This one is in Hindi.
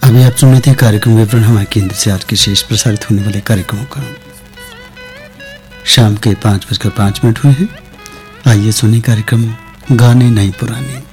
अभी आप सुन रहे थे कार्यक्रम विवरण हमारे केंद्र से आज के शेष प्रसारित होने वाले कार्यक्रमों का। शाम के 5:05 हुए हैं। आइए सुने कार्यक्रम गाने नहीं पुराने।